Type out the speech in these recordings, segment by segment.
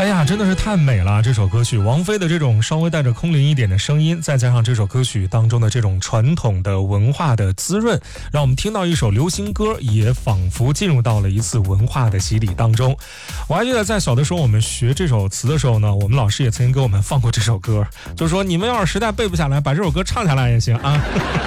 呀，真的是太美了！这首歌曲，王菲的这种稍微带着空灵一点的声音，再加上这首歌曲当中的这种传统的文化的滋润，让我们听到一首流行歌，也仿佛进入到了一次文化的洗礼当中。我还记得在小的时候，我们学这首词的时候呢，我们老师也曾经给我们放过这首歌，就说你们要是实在背不下来，把这首歌唱下来也行啊。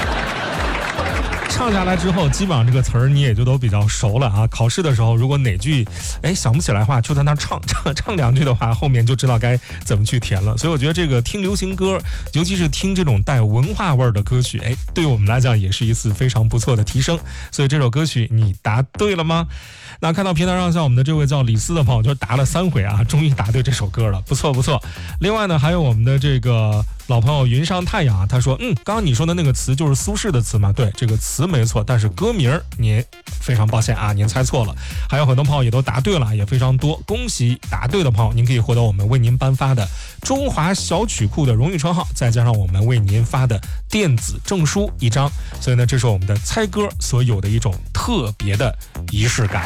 唱下来之后，基本上这个词儿你也就都比较熟了啊。考试的时候，如果哪句想不起来的话，就在那唱两句的话，后面就知道该怎么去填了。所以我觉得这个听流行歌，尤其是听这种带文化味儿的歌曲，对我们来讲也是一次非常不错的提升。所以这首歌曲你答对了吗？那看到平台上像我们的这位叫李斯的朋友，就答了3回啊，终于答对这首歌了，不错不错。另外呢，还有我们的这个老朋友云上太阳啊，他说刚刚你说的那个词就是苏轼的词吗？对，这个词没错，但是歌名您非常抱歉啊，您猜错了。还有很多朋友也都答对了，也非常多，恭喜答对的朋友，您可以获得我们为您颁发的中华小曲库的荣誉称号，再加上我们为您发的电子证书1张。所以呢，这是我们的猜歌所有的一种特别的仪式感。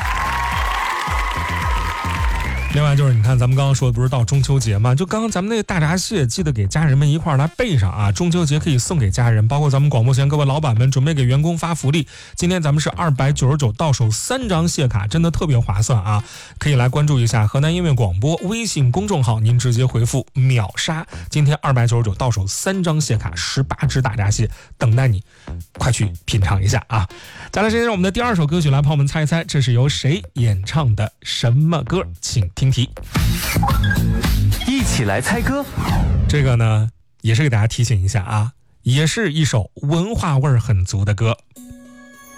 另外就是你看咱们刚刚说的不是到中秋节吗？就刚刚咱们那个大闸蟹记得给家人们一块儿来备上啊，中秋节可以送给家人，包括咱们广播前各位老板们准备给员工发福利，今天咱们是299到手3张蟹卡，真的特别划算啊，可以来关注一下河南音乐广播微信公众号，您直接回复秒杀，今天299到手3张蟹卡，18只大闸蟹等待你，快去品尝一下啊。再来，是我们的第2首歌曲，来朋友们猜一猜这是由谁演唱的什么歌，请听题。 一起来猜歌， 这个呢也是给大家提醒一下啊，也是一首文化味儿很足的歌。